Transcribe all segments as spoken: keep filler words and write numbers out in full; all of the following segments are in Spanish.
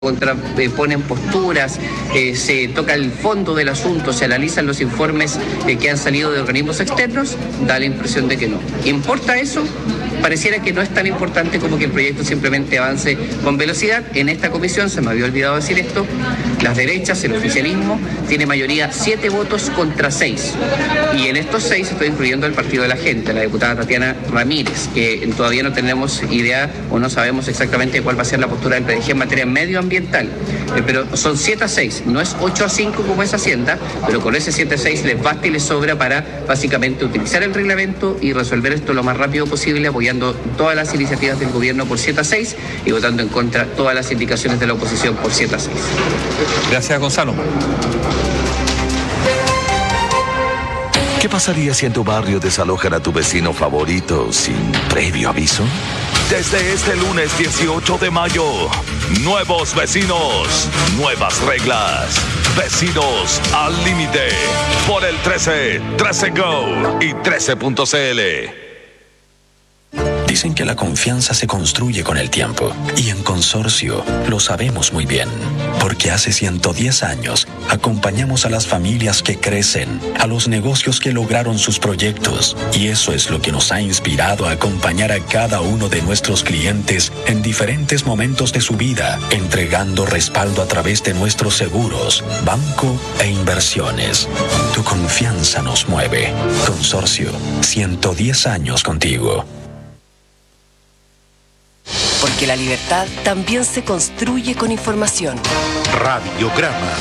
contraponen posturas, eh, se toca el fondo del asunto, se analizan los informes eh, que han salido de organismos externos, da la impresión de que no. ¿Importa eso? Pareciera que no es tan importante como que el proyecto simplemente avance con velocidad. En esta comisión, se me había olvidado decir esto, las derechas, el oficialismo, tiene mayoría siete votos contra seis. Y en estos seis estoy incluyendo el Partido de la Gente, la diputada Tatiana Ramírez, que todavía no tenemos idea o no sabemos exactamente cuál va a ser la postura del P D G en materia medioambiental. Eh, pero son siete a seis, no es ocho a cinco como es Hacienda, pero con ese siete a seis les basta y les sobra para básicamente utilizar el reglamento y resolver esto lo más rápido posible, apoyando todas las iniciativas del gobierno por siete a seis y votando en contra todas las indicaciones de la oposición por siete a seis. Gracias, Gonzalo. ¿Qué pasaría si en tu barrio desalojan a tu vecino favorito sin previo aviso? Desde este lunes dieciocho de mayo, nuevos vecinos, nuevas reglas. Vecinos al límite por el trece, trece Go y trece punto c l. Dicen que la confianza se construye con el tiempo, y en Consorcio lo sabemos muy bien, porque hace ciento diez años acompañamos a las familias que crecen, a los negocios que lograron sus proyectos, y eso es lo que nos ha inspirado a acompañar a cada uno de nuestros clientes en diferentes momentos de su vida, entregando respaldo a través de nuestros seguros, banco e inversiones. Tu confianza nos mueve. Consorcio, ciento diez años contigo. Porque la libertad también se construye con información. Radiograma.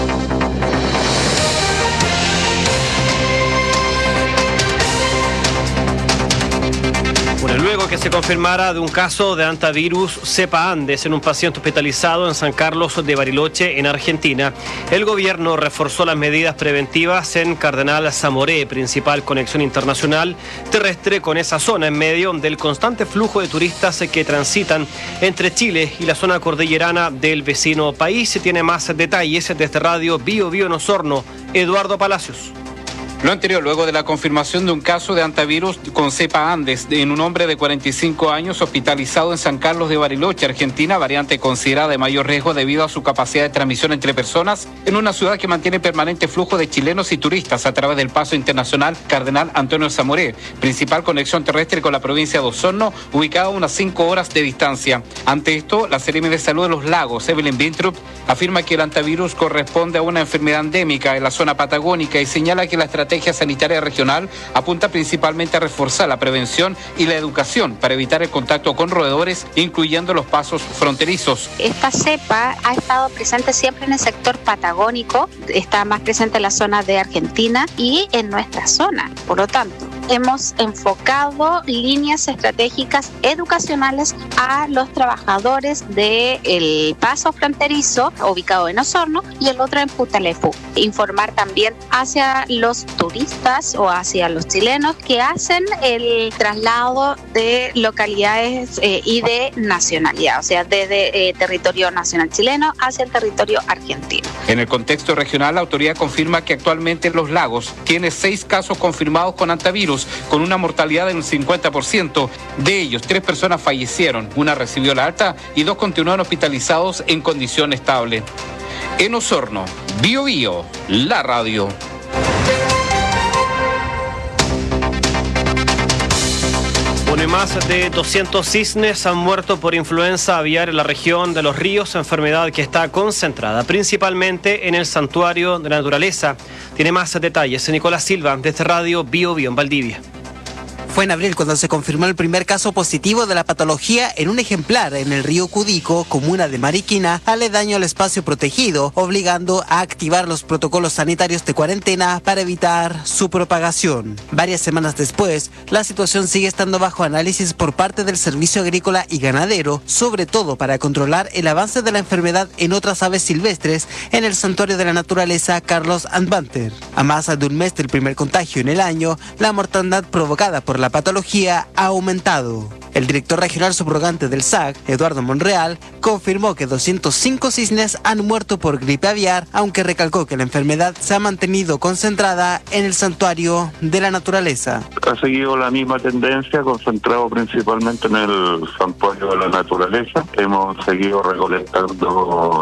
Bueno, luego que se confirmara de un caso de hantavirus cepa Andes en un paciente hospitalizado en San Carlos de Bariloche, en Argentina, el gobierno reforzó las medidas preventivas en Cardenal Zamoré, principal conexión internacional terrestre con esa zona, en medio del constante flujo de turistas que transitan entre Chile y la zona cordillerana del vecino país. Se tiene más detalles desde Radio Bio Bio en Osorno, Eduardo Palacios. Lo anterior, luego de la confirmación de un caso de hantavirus con cepa Andes en un hombre de cuarenta y cinco años hospitalizado en San Carlos de Bariloche, Argentina, variante considerada de mayor riesgo debido a su capacidad de transmisión entre personas, en una ciudad que mantiene permanente flujo de chilenos y turistas a través del paso internacional Cardenal Antonio Zamoré, principal conexión terrestre con la provincia de Osorno, ubicada a unas cinco horas de distancia. Ante esto, la Seremi de Salud de los Lagos, Evelyn Bintrup, afirma que el hantavirus corresponde a una enfermedad endémica en la zona patagónica y señala que la estrategia La estrategia sanitaria regional apunta principalmente a reforzar la prevención y la educación para evitar el contacto con roedores, incluyendo los pasos fronterizos. Esta cepa ha estado presente siempre en el sector patagónico, está más presente en la zona de Argentina y en nuestra zona. Por lo tanto, hemos enfocado líneas estratégicas educacionales a los trabajadores del paso fronterizo ubicado en Osorno y el otro en Putalefu. Informar también hacia los turistas o hacia los chilenos que hacen el traslado de localidades eh, y de nacionalidad, o sea, desde eh, territorio nacional chileno hacia el territorio argentino. En el contexto regional, la autoridad confirma que actualmente Los Lagos tiene seis casos confirmados con hantavirus, con una mortalidad del cincuenta por ciento. De ellos, tres personas fallecieron, una recibió la alta y dos continúan hospitalizados en condición estable. En Osorno, Bio Bio, la radio. Bueno, y más de doscientos cisnes han muerto por influenza aviar en la región de Los Ríos, enfermedad que está concentrada principalmente en el Santuario de la Naturaleza. Tiene más detalles Nicolás Silva, desde Radio Bio Bio en Valdivia. Fue en abril cuando se confirmó el primer caso positivo de la patología en un ejemplar en el río Cudico, comuna de Mariquina, aledaño al espacio protegido, obligando a activar los protocolos sanitarios de cuarentena para evitar su propagación. Varias semanas después, la situación sigue estando bajo análisis por parte del Servicio Agrícola y Ganadero, sobre todo para controlar el avance de la enfermedad en otras aves silvestres en el Santuario de la Naturaleza Carlos Andbanter. A más de un mes del primer contagio en el año, la mortandad provocada por la la patología ha aumentado. El director regional subrogante del S A C, Eduardo Monreal, confirmó que doscientos cinco cisnes han muerto por gripe aviar, aunque recalcó que la enfermedad se ha mantenido concentrada en el santuario de la naturaleza. Ha seguido la misma tendencia, concentrado principalmente en el santuario de la naturaleza. Hemos seguido recolectando